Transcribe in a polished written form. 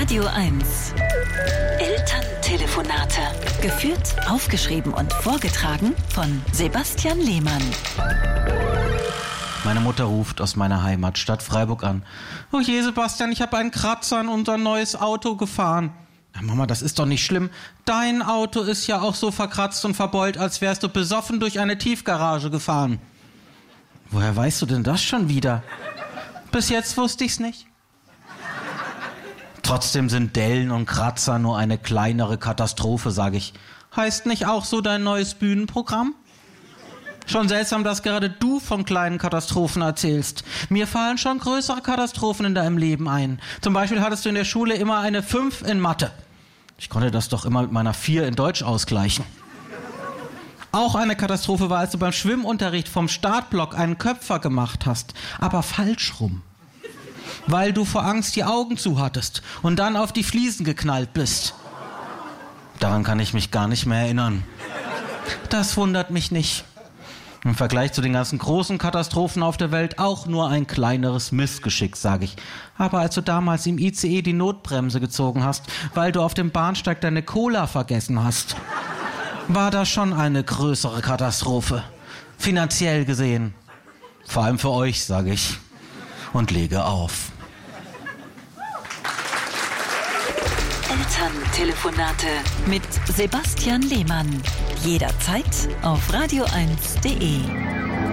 Radio 1. Elterntelefonate. Geführt, aufgeschrieben und vorgetragen von Sebastian Lehmann. Meine Mutter ruft aus meiner Heimatstadt Freiburg an. Oh je, Sebastian, ich habe einen Kratzer in unser neues Auto gefahren. Ja, Mama, das ist doch nicht schlimm. Dein Auto ist ja auch so verkratzt und verbeult, als wärst du besoffen durch eine Tiefgarage gefahren. Woher weißt du denn das schon wieder? Bis jetzt wusste ich's nicht. Trotzdem sind Dellen und Kratzer nur eine kleinere Katastrophe, sage ich. Heißt nicht auch so dein neues Bühnenprogramm? Schon seltsam, dass gerade du von kleinen Katastrophen erzählst. Mir fallen schon größere Katastrophen in deinem Leben ein. Zum Beispiel hattest du in der Schule immer eine 5 in Mathe. Ich konnte das doch immer mit meiner 4 in Deutsch ausgleichen. Auch eine Katastrophe war, als du beim Schwimmunterricht vom Startblock einen Köpfer gemacht hast, aber falsch rum. Weil du vor Angst die Augen zu hattest und dann auf die Fliesen geknallt bist. Daran kann ich mich gar nicht mehr erinnern. Das wundert mich nicht. Im Vergleich zu den ganzen großen Katastrophen auf der Welt auch nur ein kleineres Missgeschick, sage ich. Aber als du damals im ICE die Notbremse gezogen hast, weil du auf dem Bahnsteig deine Cola vergessen hast, war das schon eine größere Katastrophe. Finanziell gesehen. Vor allem für euch, sage ich. Und lege auf. Elterntelefonate mit Sebastian Lehmann. Jederzeit auf radio1.de.